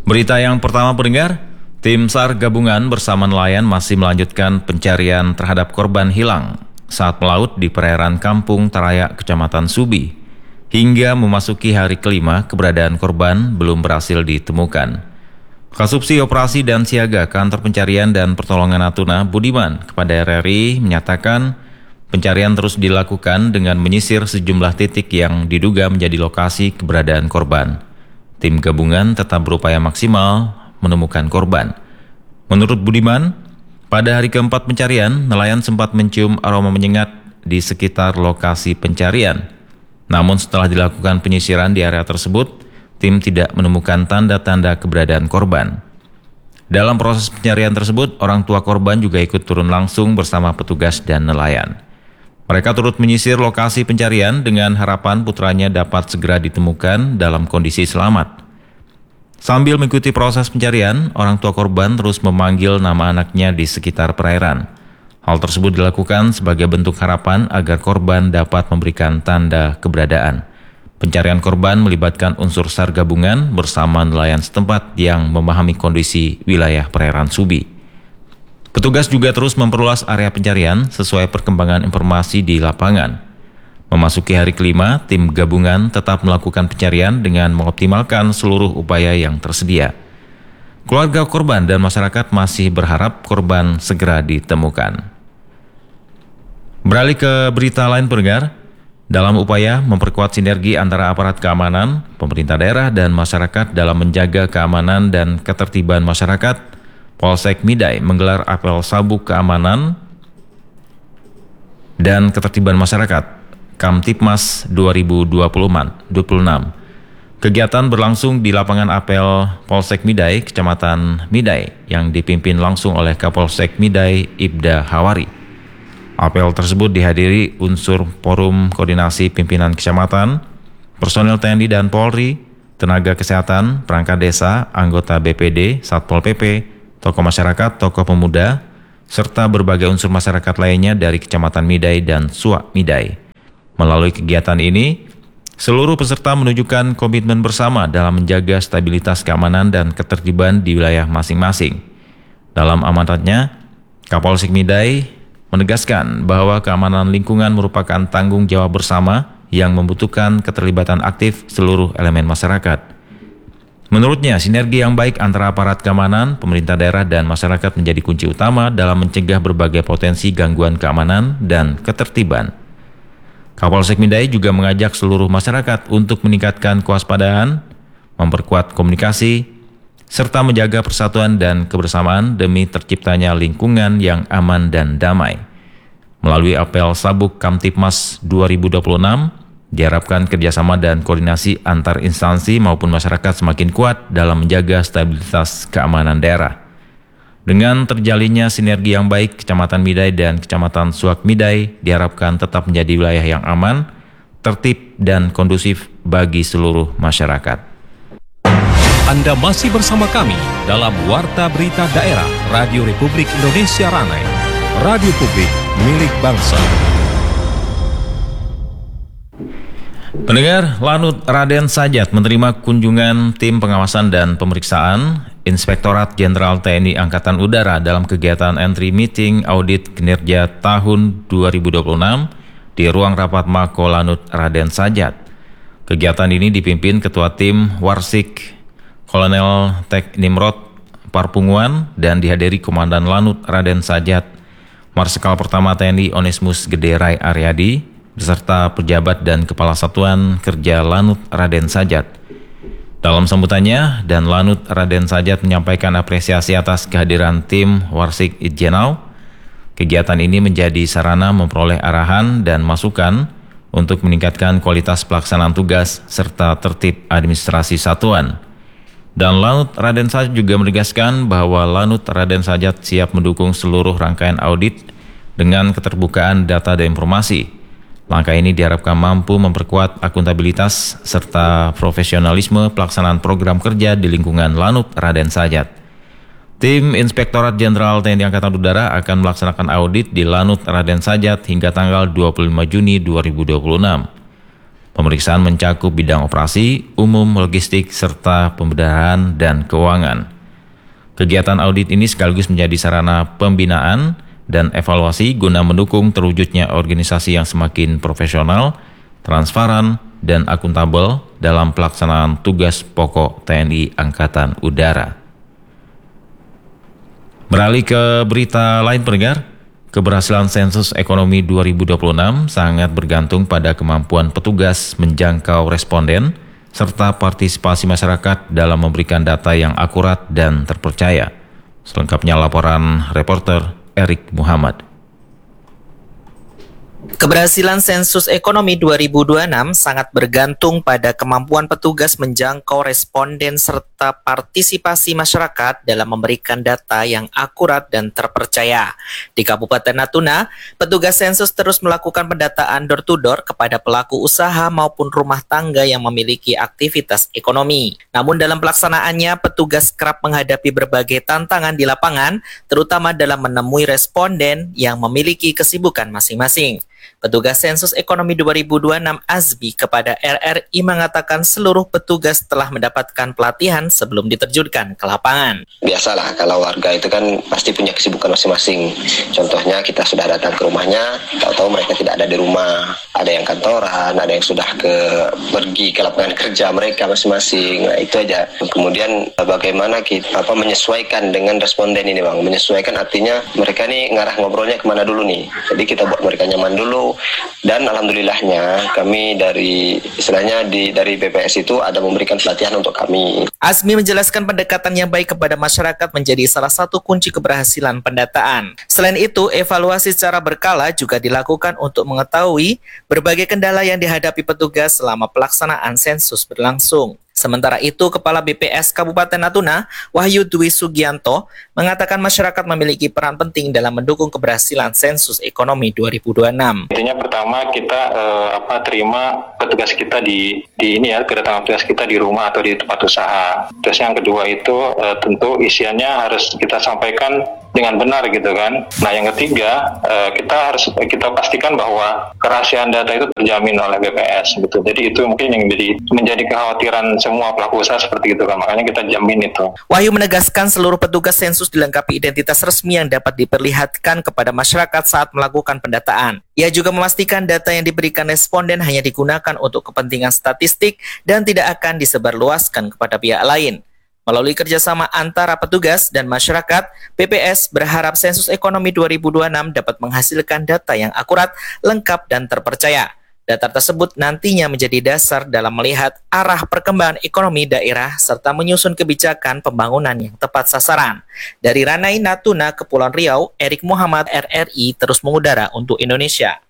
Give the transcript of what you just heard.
Berita yang pertama pendengar, tim SAR gabungan bersama nelayan masih melanjutkan pencarian terhadap korban hilang saat melaut di perairan Kampung Tarayak, Kecamatan Subi. Hingga memasuki hari kelima, keberadaan korban belum berhasil ditemukan. Kasubsi Operasi dan Siaga Kantor Pencarian dan Pertolongan Natuna, Budiman, kepada RRI menyatakan pencarian terus dilakukan dengan menyisir sejumlah titik yang diduga menjadi lokasi keberadaan korban. Tim gabungan tetap berupaya maksimal menemukan korban. Menurut Budiman, pada hari keempat pencarian, nelayan sempat mencium aroma menyengat di sekitar lokasi pencarian. Namun setelah dilakukan penyisiran di area tersebut, tim tidak menemukan tanda-tanda keberadaan korban. Dalam proses pencarian tersebut, orang tua korban juga ikut turun langsung bersama petugas dan nelayan. Mereka turut menyisir lokasi pencarian dengan harapan putranya dapat segera ditemukan dalam kondisi selamat. Sambil mengikuti proses pencarian, orang tua korban terus memanggil nama anaknya di sekitar perairan. Hal tersebut dilakukan sebagai bentuk harapan agar korban dapat memberikan tanda keberadaan. Pencarian korban melibatkan unsur SAR gabungan bersama nelayan setempat yang memahami kondisi wilayah perairan Subi. Petugas juga terus memperluas area pencarian sesuai perkembangan informasi di lapangan. Memasuki hari kelima, tim gabungan tetap melakukan pencarian dengan mengoptimalkan seluruh upaya yang tersedia. Keluarga korban dan masyarakat masih berharap korban segera ditemukan. Beralih ke berita lain pendengar, dalam upaya memperkuat sinergi antara aparat keamanan, pemerintah daerah dan masyarakat dalam menjaga keamanan dan ketertiban masyarakat, Polsek Midai menggelar apel sabuk keamanan dan ketertiban masyarakat Kamtipmas 2026. Kegiatan berlangsung di lapangan apel Polsek Midai, Kecamatan Midai, yang dipimpin langsung oleh Kapolsek Midai Ibda Hawari. Apel tersebut dihadiri unsur Forum Koordinasi Pimpinan Kecamatan, personel TNI dan Polri, tenaga kesehatan, perangkat desa, anggota BPD, Satpol PP, tokoh masyarakat, tokoh pemuda, serta berbagai unsur masyarakat lainnya dari Kecamatan Midai dan Suak Midai. Melalui kegiatan ini, seluruh peserta menunjukkan komitmen bersama dalam menjaga stabilitas keamanan dan ketertiban di wilayah masing-masing. Dalam amanatnya, Kapolsek Midai menegaskan bahwa keamanan lingkungan merupakan tanggung jawab bersama yang membutuhkan keterlibatan aktif seluruh elemen masyarakat. Menurutnya, sinergi yang baik antara aparat keamanan, pemerintah daerah, dan masyarakat menjadi kunci utama dalam mencegah berbagai potensi gangguan keamanan dan ketertiban. Kapolsek Midai juga mengajak seluruh masyarakat untuk meningkatkan kewaspadaan, memperkuat komunikasi, serta menjaga persatuan dan kebersamaan demi terciptanya lingkungan yang aman dan damai. Melalui apel sabuk Kamtipmas 2026, diharapkan kerjasama dan koordinasi antar instansi maupun masyarakat semakin kuat dalam menjaga stabilitas keamanan daerah. Dengan terjalinnya sinergi yang baik, Kecamatan Midai dan Kecamatan Suak Midai diharapkan tetap menjadi wilayah yang aman, tertib, dan kondusif bagi seluruh masyarakat. Anda masih bersama kami dalam Warta Berita Daerah Radio Republik Indonesia Ranai, Radio Publik milik bangsa. Pendengar, Lanut Raden Sajat menerima kunjungan tim pengawasan dan pemeriksaan Inspektorat Jenderal TNI Angkatan Udara dalam kegiatan entry meeting audit kinerja tahun 2026 di ruang rapat Mako Lanut Raden Sajat. Kegiatan ini dipimpin Ketua Tim Warsik Kolonel Tek Nimrod Parpunguan dan dihadiri Komandan Lanut Raden Sajat, Marsikal Pertama TNI Onesmus Gede Rai Aryadi, beserta pejabat dan Kepala Satuan Kerja Lanut Raden Sajat. Dalam sambutannya, dan Lanut Raden Sajat menyampaikan apresiasi atas kehadiran tim Warsik Itjenau. Kegiatan ini menjadi sarana memperoleh arahan dan masukan untuk meningkatkan kualitas pelaksanaan tugas serta tertib administrasi satuan. Dan Lanut Raden Sajat juga menegaskan bahwa Lanut Raden Sajat siap mendukung seluruh rangkaian audit dengan keterbukaan data dan informasi. Langkah ini diharapkan mampu memperkuat akuntabilitas serta profesionalisme pelaksanaan program kerja di lingkungan Lanut Raden Sajat. Tim Inspektorat Jenderal TNI Angkatan Udara akan melaksanakan audit di Lanut Raden Sajat hingga tanggal 25 Juni 2026. Pemeriksaan mencakup bidang operasi, umum, logistik, serta pembenahan dan keuangan. Kegiatan audit ini sekaligus menjadi sarana pembinaan dan evaluasi guna mendukung terwujudnya organisasi yang semakin profesional, transparan, dan akuntabel dalam pelaksanaan tugas pokok TNI Angkatan Udara. Beralih ke berita lain pendengar, keberhasilan sensus ekonomi 2026 sangat bergantung pada kemampuan petugas menjangkau responden serta partisipasi masyarakat dalam memberikan data yang akurat dan terpercaya. Selengkapnya laporan reporter Erik Muhammad. Keberhasilan sensus ekonomi 2026 sangat bergantung pada kemampuan petugas menjangkau responden serta partisipasi masyarakat dalam memberikan data yang akurat dan terpercaya. Di Kabupaten Natuna, petugas sensus terus melakukan pendataan door-to-door kepada pelaku usaha maupun rumah tangga yang memiliki aktivitas ekonomi. Namun dalam pelaksanaannya, petugas kerap menghadapi berbagai tantangan di lapangan, terutama dalam menemui responden yang memiliki kesibukan masing-masing. Petugas Sensus Ekonomi 2026 Azbi kepada RRI mengatakan seluruh petugas telah mendapatkan pelatihan sebelum diterjunkan ke lapangan. Biasalah kalau warga itu kan pasti punya kesibukan masing-masing. Contohnya kita sudah datang ke rumahnya, tahu-tahu mereka tidak ada di rumah. Ada yang kantoran, ada yang sudah pergi ke lapangan kerja mereka masing-masing. Nah itu aja. Kemudian bagaimana kita menyesuaikan dengan responden ini Bang. Menyesuaikan artinya mereka nih ngarah ngobrolnya kemana dulu nih. Jadi kita buat mereka nyaman dulu. Dan alhamdulillahnya kami dari BPS itu ada memberikan pelatihan untuk kami. Azmi menjelaskan pendekatan yang baik kepada masyarakat menjadi salah satu kunci keberhasilan pendataan. Selain itu, evaluasi secara berkala juga dilakukan untuk mengetahui berbagai kendala yang dihadapi petugas selama pelaksanaan sensus berlangsung. Sementara itu, Kepala BPS Kabupaten Natuna, Wahyu Dwi Sugianto, mengatakan masyarakat memiliki peran penting dalam mendukung keberhasilan sensus ekonomi 2026. Intinya pertama kita terima petugas kita kedatangan petugas kita di rumah atau di tempat usaha. Terus yang kedua itu tentu isiannya harus kita sampaikan dengan benar gitu kan. Nah yang ketiga kita pastikan bahwa kerahasiaan data itu terjamin oleh BPS gitu. Jadi itu mungkin yang menjadi kekhawatiran semua pelaku usaha seperti itu kan. Makanya kita jamin itu. Wahyu menegaskan seluruh petugas sensus dilengkapi identitas resmi yang dapat diperlihatkan kepada masyarakat saat melakukan pendataan. Ia juga memastikan data yang diberikan responden hanya digunakan untuk kepentingan statistik dan tidak akan disebarluaskan kepada pihak lain. Melalui kerjasama antara petugas dan masyarakat, BPS berharap sensus ekonomi 2026 dapat menghasilkan data yang akurat, lengkap, dan terpercaya. Data tersebut nantinya menjadi dasar dalam melihat arah perkembangan ekonomi daerah serta menyusun kebijakan pembangunan yang tepat sasaran. Dari Ranai Natuna, Kepulauan Riau, Erik Muhammad, RRI terus mengudara untuk Indonesia.